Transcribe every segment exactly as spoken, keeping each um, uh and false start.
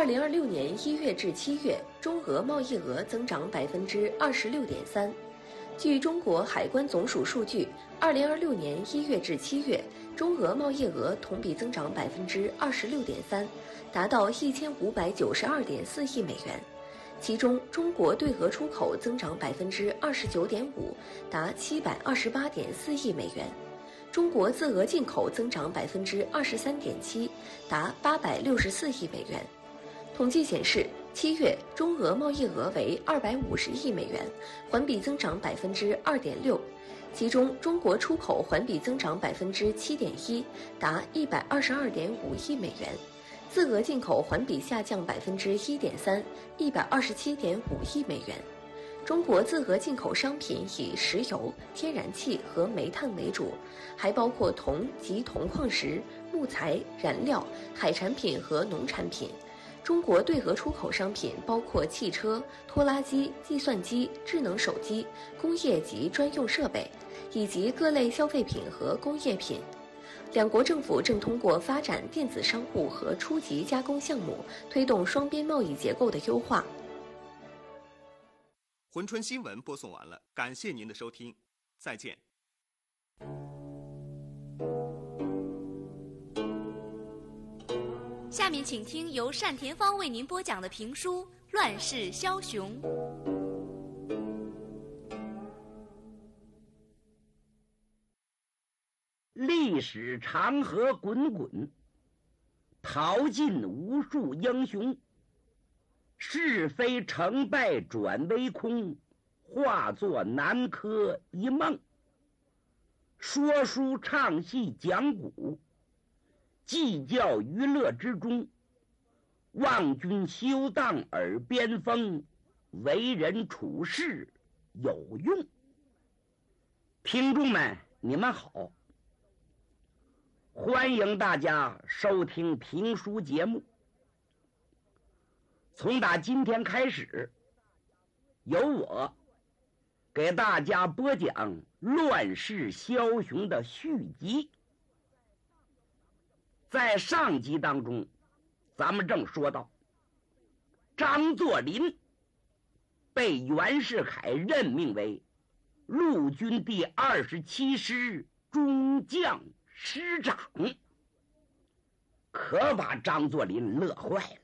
零二六年一月至七月，中俄贸易额增长百分之二十六点三。据中国海关总署数据，二零二六年一月至七月，中俄贸易额同比增长百分之二十六点三，达到一千五百九十二点四亿美元。其中，中国对俄出口增长百分之二十九点五，达七百二十八点四亿美元。中国自俄进口增长百分之二十三点七，达八百六十四亿美元。统计显示，七月中俄贸易额为二百五十亿美元，环比增长百分之二点六。其中，中国出口环比增长百分之七点一，达一百二十二点五亿美元；自俄进口环比下降百分之一点三，一百二十七点五亿美元。中国自俄进口商品以石油、天然气和煤炭为主，还包括铜及铜矿石、木材、燃料、海产品和农产品。中国对俄出口商品包括汽车、拖拉机、计算机、智能手机、工业及专用设备，以及各类消费品和工业品。两国政府正通过发展电子商务和初级加工项目，推动双边贸易结构的优化。 珲春新闻播送完了，感谢您的收听，再见。 下面请听由单田芳为您播讲的评书《乱世枭雄》。 历史长河滚滚，淘尽无数英雄。是非成败转为空，化作南柯一梦。说书唱戏讲古，计较娱乐之中。望君休荡耳边风，为人处事有用。听众们，你们好，欢迎大家收听评书节目。从打今天开始，由我给大家播讲《乱世枭雄》的续集。在上集当中，咱们正说到，张作霖被袁世凯任命为陆军第二十七师中将师长，可把张作霖乐坏了。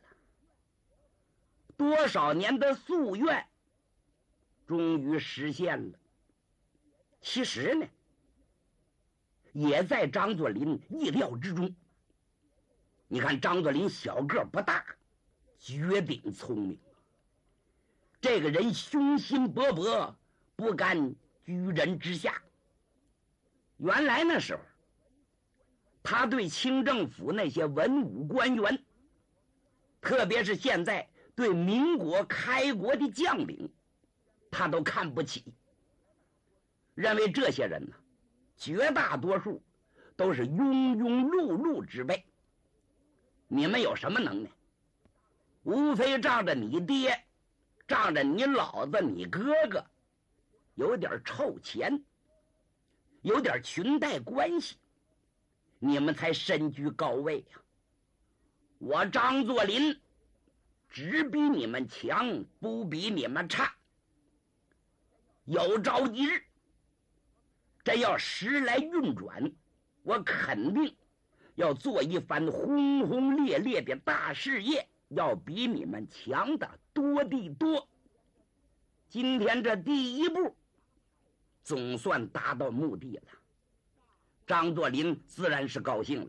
多少年的夙愿终于实现了。其实呢，也在张作霖意料之中。你看张作霖小个不大，绝顶聪明，这个人雄心勃勃，不甘居人之下。原来那时候他对清政府那些文武官员，特别是现在对民国开国的将领，他都看不起，认为这些人呢，绝大多数都是庸庸碌碌之辈。你们有什么能耐？无非仗着你爹，仗着你老子，你哥哥有点臭钱，有点裙带关系，你们才身居高位呀、啊。我张作霖只比你们强，不比你们差。有朝一日，这要时来运转，我肯定要做一番轰轰烈烈的大事业，要比你们强的多得多。今天这第一步总算达到目的了，张作霖自然是高兴了。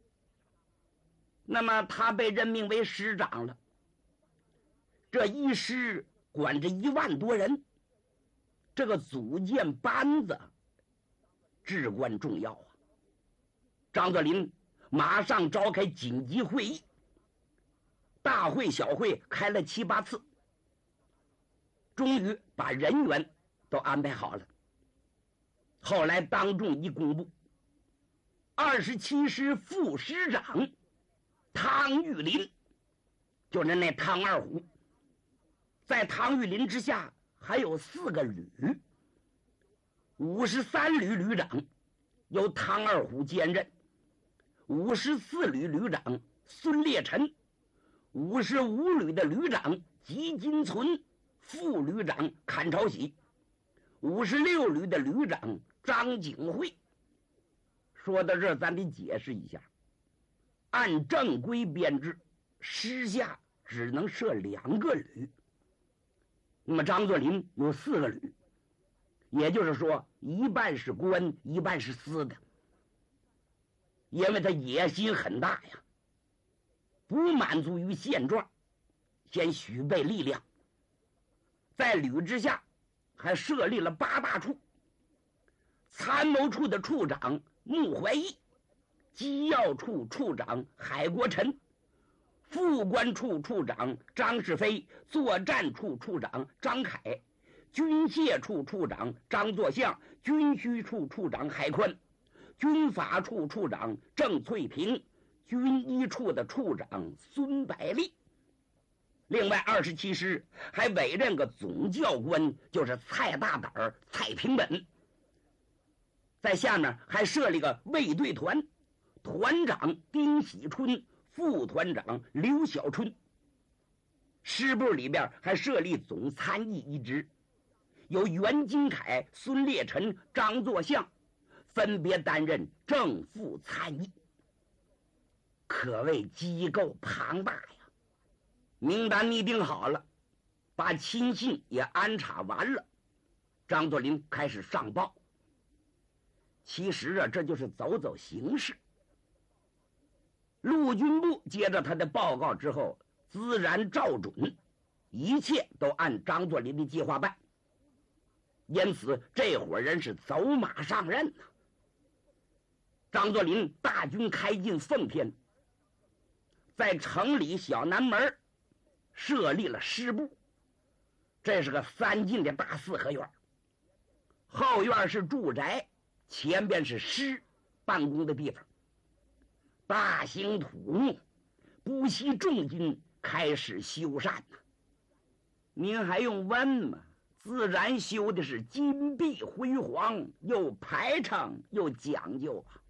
那么他被任命为师长了，这一师管着一万多人，这个组建班子至关重要啊。张作霖马上召开紧急会议，大会小会开了七八次，终于把人员都安排好了。后来当众一公布，二十七师副师长汤玉麟，就是那汤二虎，在汤玉麟之下还有四个旅，五十三旅旅长由汤二虎兼任，五十四旅旅长孙烈臣， 五十五旅的旅长吉金存，副旅长阚朝喜，五十六旅的旅长张景惠。说到这儿，咱得解释一下，按正规编制，师下只能设两个旅。那么张作霖有四个旅，也就是说，一半是官，一半是私的。因为他野心很大呀，不满足于现状，先许备力量。在旅之下，还设立了八大处。参谋处的处长穆怀义，机要处处长海国臣，副官处处长张世飞，作战处处长张凯，军械处处长张作相，军需处处长海宽，军法处处长郑翠平，军医处的处长孙百利。另外二十七师还委任个总教官，就是蔡大胆儿蔡平本。在下面还设立个卫队团，团长丁喜春，副团长刘小春。师部里边还设立总参议一职，由袁金凯、孙烈臣、张作相分别担任正副参议，可谓机构庞大呀。名单拟定好了，把亲信也安插完了，张作霖开始上报。其实啊，这就是走走形式。陆军部接着他的报告之后，自然照准，一切都按张作霖的计划办。因此，这伙人是走马上任呐。张作霖大军开进奉天，在城里小南门设立了师部，这是个三进的大四合院，后院是住宅，前边是师办公的地方。大兴土木，不惜重金开始修缮呢。您还用问吗？自然修的是金碧辉煌，又排场又讲究啊。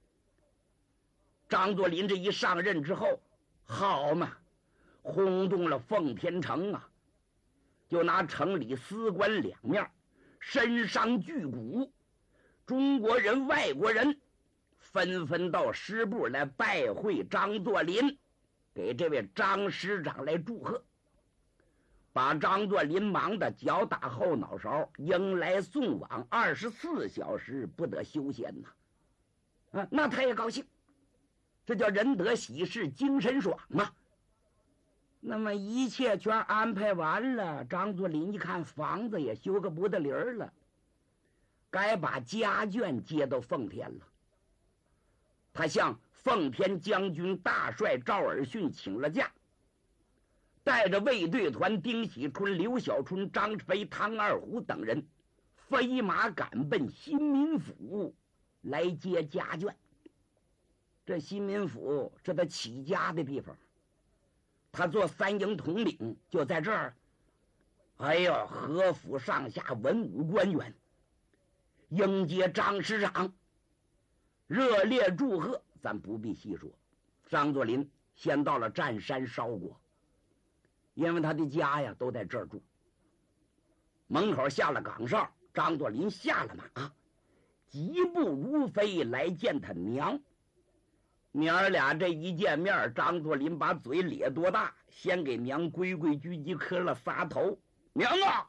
张作霖这一上任之后，好嘛，轰动了奉天城啊！就拿城里司官两面，身伤巨贾，中国人、外国人纷纷到师部来拜会张作霖，给这位张师长来祝贺，把张作霖忙得脚打后脑勺，迎来送往，二十四小时不得休闲呐！啊，那他也高兴，这叫人得喜事精神爽嘛。那么一切全安排完了，张作霖一看房子也修个不得理儿了，该把家眷接到奉天了。他向奉天将军大帅赵尔巽请了假，带着卫队团丁喜春、刘小春、张飞、汤二虎等人飞马赶奔新民府来接家眷。这新民府是他起家的地方，他做三营统领就在这儿。哎呦，何府上下文武官员迎接张师长，热烈祝贺，咱不必细说。张作霖先到了占山烧国，因为他的家呀都在这儿住。门口下了岗哨，张作霖下了马，疾步如飞来见他娘。娘儿俩这一见面，张作霖把嘴咧多大，先给娘规规矩矩磕了仨头。娘啊，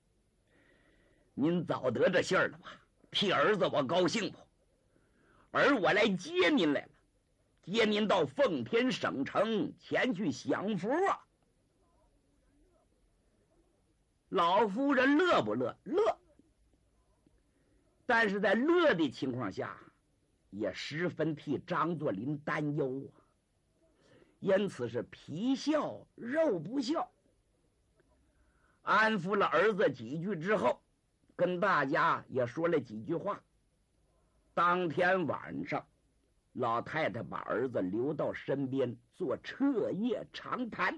您早得这信儿了吧？替儿子我高兴不？而我来接您来了，接您到奉天省城前去享福啊！老夫人乐不乐？乐。但是在乐的情况下，也十分替张作霖担忧啊，因此是皮笑肉不笑。安抚了儿子几句之后，跟大家也说了几句话。当天晚上，老太太把儿子留到身边做彻夜长谈。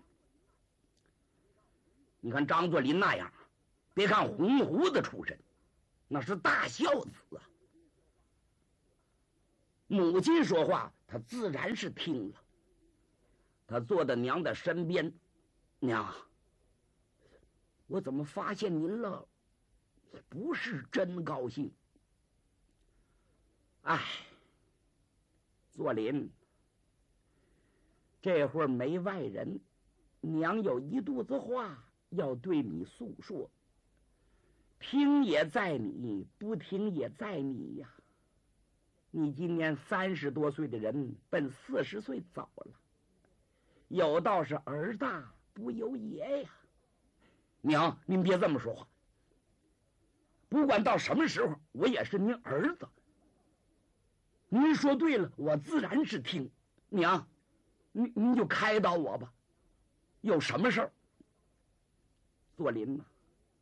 你看张作霖那样，别看红胡子出身，那是大孝子啊。母亲说话，他自然是听了。 他坐在娘的身边。娘，我怎么发现您了？不是真高兴。哎，作霖，这会儿没外人，娘有一肚子话要对你诉说，听也在你，不听也在你呀。你今年三十多岁的人，奔四十岁早了，有道是儿大不由爷呀。娘，您别这么说话。不管到什么时候，我也是您儿子。您说对了，我自然是听。娘，您您就开导我吧，有什么事儿？作霖呐，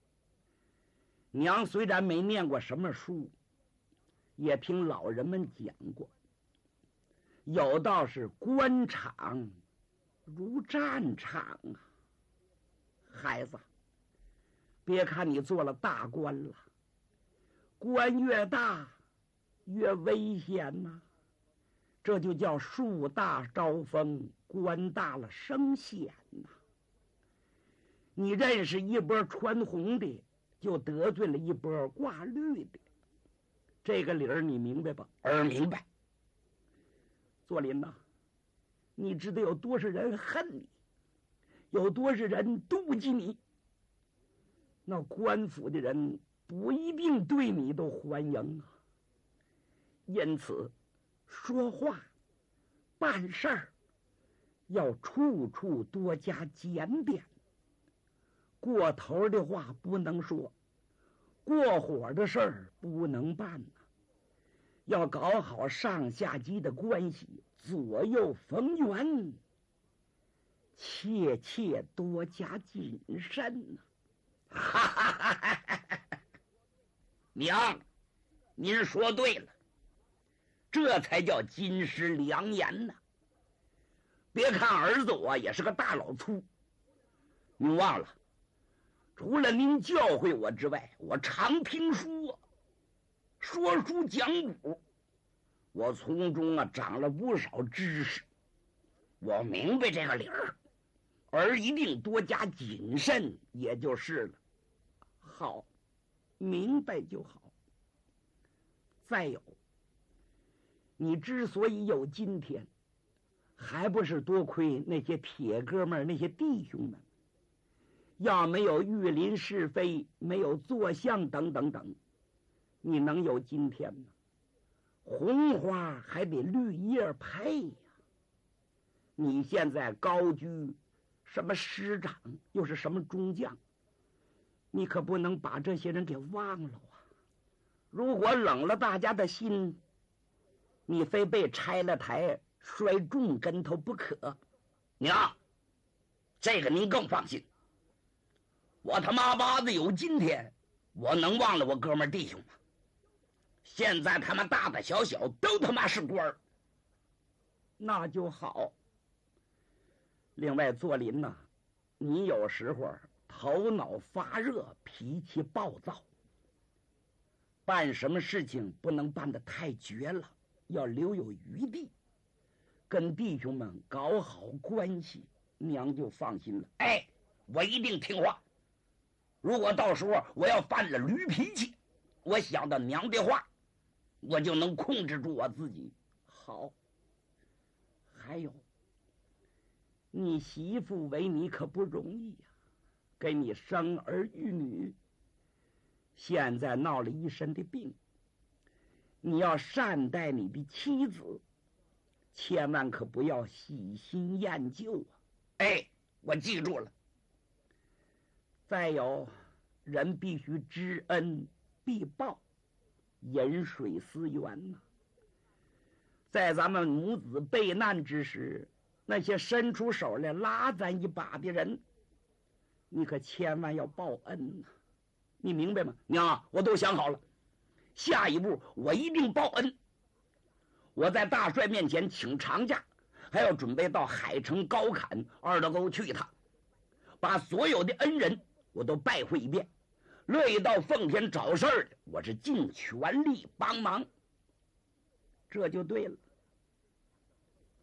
娘虽然没念过什么书，也听老人们讲过，有道是官场如战场啊。孩子，别看你做了大官了，官越大越危险呐、啊，这就叫树大招风，官大了生险呐、啊。你认识一波穿红的，就得罪了一波挂绿的，这个理儿你明白吧？儿明白。作霖呐，你知道有多少人恨你，有多少人妒忌你？那官府的人不一定对你都欢迎啊。因此，说话、办事儿要处处多加检点。过头的话不能说，过火的事儿不能办呐、啊。要搞好上下级的关系，左右逢源，切切多加谨慎呐、啊。哈哈哈哈哈！娘，您说对了，这才叫金石良言呐、啊。别看儿子我也是个大老粗，您忘了，除了您教诲我之外，我常听书啊，说书讲古，我从中啊长了不少知识。我明白这个理儿，而一定多加谨慎，也就是了。好，明白就好。再有，你之所以有今天，还不是多亏那些铁哥们儿、那些弟兄们。要没有玉林是非，没有坐相等等等，你能有今天吗？红花还得绿叶配呀、啊。你现在高居什么师长，又是什么中将，你可不能把这些人给忘了啊！如果冷了大家的心，你非被拆了台摔重跟头不可。娘，这个您更放心。我他妈妈的有今天，我能忘了我哥们弟兄吗？现在他们大大小小都他妈是官儿，那就好。另外，作霖呐，你有时候头脑发热，脾气暴躁，办什么事情不能办得太绝了，要留有余地，跟弟兄们搞好关系，娘就放心了。哎，我一定听话。如果到时候我要犯了驴脾气，我想到娘的话，我就能控制住我自己。好，还有，你媳妇为你可不容易呀、啊，给你生儿育女，现在闹了一身的病，你要善待你的妻子，千万可不要喜新厌旧啊！哎，我记住了。再有，人必须知恩必报，饮水思源呐、啊。在咱们母子备难之时，那些伸出手来拉咱一把的人，你可千万要报恩呐、啊！你明白吗？娘，我都想好了，下一步我一定报恩。我在大帅面前请长假，还要准备到海城高坎二道沟去一趟，把所有的恩人我都拜会一遍，乐意到奉天找事儿的，我是尽全力帮忙。这就对了。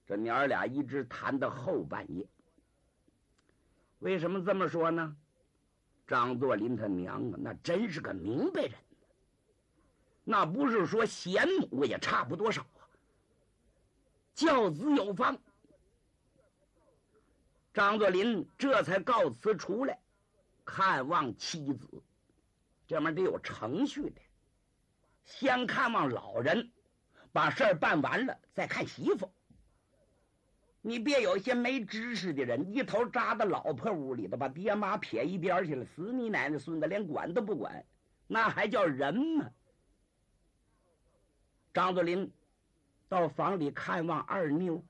这娘儿俩一直谈到后半夜。为什么这么说呢？张作霖他娘啊，那真是个明白人，那不是说贤母也差不多少啊，教子有方。张作霖这才告辞出来，看望妻子。这面得有程序的，先看望老人，把事儿办完了再看媳妇。你别有些没知识的人一头扎到老婆屋里头，把爹妈撇一边去了，死你奶奶孙子连管都不管，那还叫人吗？张作霖到房里看望二妞。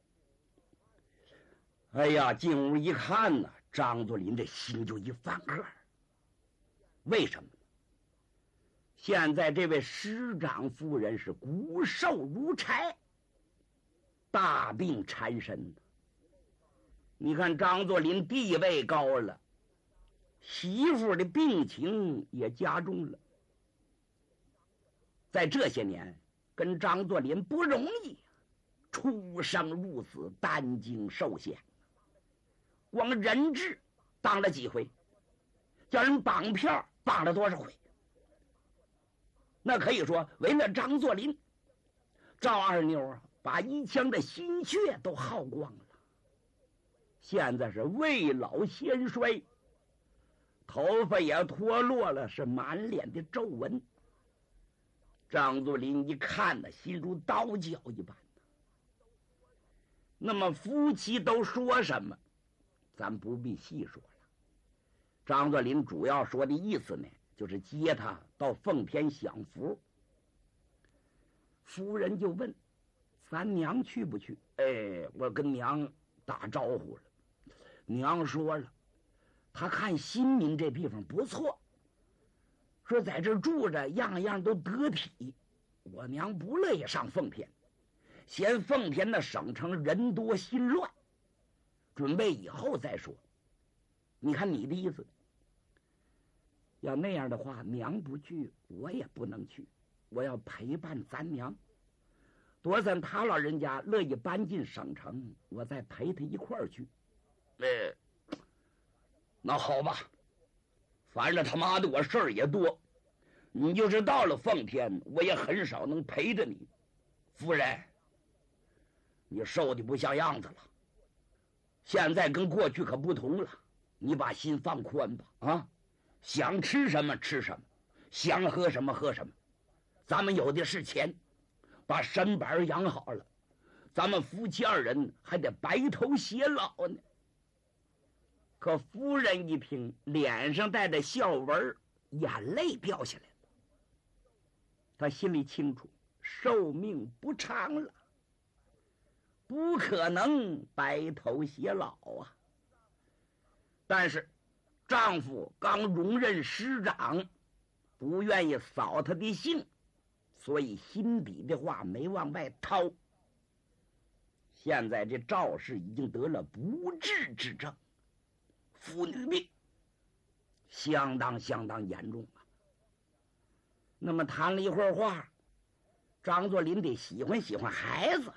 哎呀，进屋一看呢，张作霖这心就一翻个。为什么？现在这位师长夫人是骨瘦如柴，大病缠身。你看张作霖地位高了，媳妇的病情也加重了。在这些年跟张作霖不容易，出生入死，担惊受险，光人质当了几回，叫人绑票绑了多少回。那可以说为了张作霖，赵二妞啊把一腔的心血都耗光了，现在是未老先衰，头发也脱落了，是满脸的皱纹。张作霖一看呢，心如刀绞一般。那么夫妻都说什么，咱不必细说了。张作霖主要说的意思呢，就是接他到奉天享福。夫人就问：“咱娘去不去？”哎，我跟娘打招呼了，娘说了，她看新民这地方不错，说在这住着样样都得体。我娘不乐意上奉天，嫌奉天的省城人多心乱，准备以后再说。你看你的意思，要那样的话，娘不去，我也不能去，我要陪伴咱娘。多咱他老人家乐意搬进省城，我再陪他一块儿去。呃，那好吧，反正他妈的我事儿也多，你就是到了奉天，我也很少能陪着你。夫人，你瘦的不像样子了，现在跟过去可不同了，你把心放宽吧啊！想吃什么吃什么，想喝什么喝什么，咱们有的是钱，把身板养好了，咱们夫妻二人还得白头偕老呢。可夫人一听，脸上带着笑纹，眼泪掉下来了。她心里清楚，寿命不长了，不可能白头偕老啊。但是丈夫刚荣任师长，不愿意扫他的兴，所以心底的话没往外掏。现在这赵氏已经得了不治之症，妇女病，相当相当严重啊。那么谈了一会儿话，张作霖得喜欢喜欢孩子。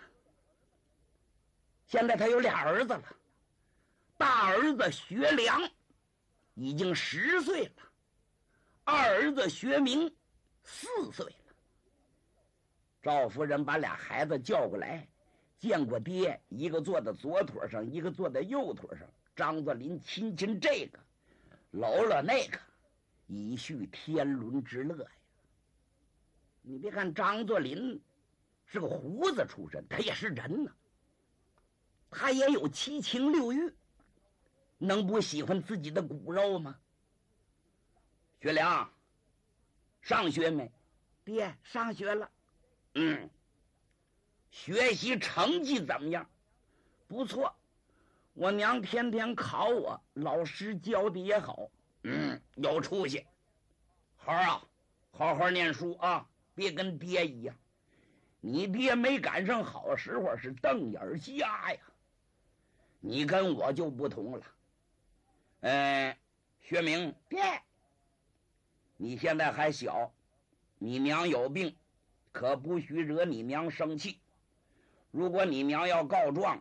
现在他有俩儿子了，大儿子学良已经十岁了，二儿子学明四岁了。赵夫人把俩孩子叫过来，见过爹，一个坐在左腿上，一个坐在右腿上。张作霖亲亲这个，搂搂那个，以叙天伦之乐呀。你别看张作霖是个胡子出身，他也是人呢，他也有七情六欲，能不喜欢自己的骨肉吗？学良，上学没？爹，上学了。嗯，学习成绩怎么样？不错，我娘天天考我，老师教的也好。嗯，有出息。孩儿啊，好好念书啊，别跟爹一样。你爹没赶上好时候是瞪眼瞎呀，你跟我就不同了。呃，学明，爹，你现在还小，你娘有病，可不许惹你娘生气。如果你娘要告状，